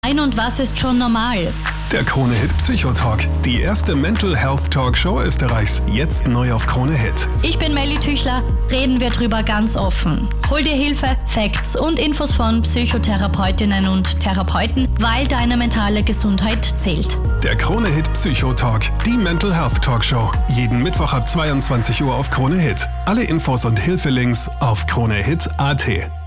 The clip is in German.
Ein und was ist schon normal? Der Krone Hit Psychotalk, die erste Mental Health Talkshow Österreichs, jetzt neu auf Krone Hit. Ich bin Melly Tüchler, reden wir drüber ganz offen. Hol dir Hilfe, Facts und Infos von Psychotherapeutinnen und Therapeuten, weil deine mentale Gesundheit zählt. Der Krone Hit Psychotalk, die Mental Health Talkshow, jeden Mittwoch ab 22 Uhr auf Krone Hit. Alle Infos und Hilfelinks auf kronehit.at.